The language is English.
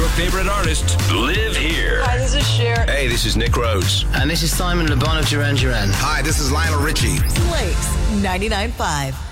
favorite artists live here. Hi, this is Cher. Hey, this is Nick Rhodes. And this is Simon Le Bon of Duran Duran. Hi, this is Lionel Richie. Blake's 99.5.